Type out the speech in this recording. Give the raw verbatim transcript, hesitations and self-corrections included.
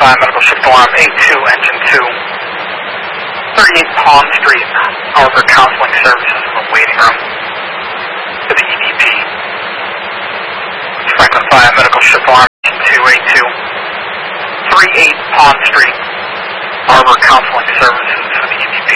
five Medical Shift Alarm eight two, Engine two. thirty-eight Pond Street, Arbor Counseling Services in the waiting room to the E D P. Franklin five Medical Shift Alarm two eight two. thirty-eight Pond Street, Arbor Counseling Services for the E D P.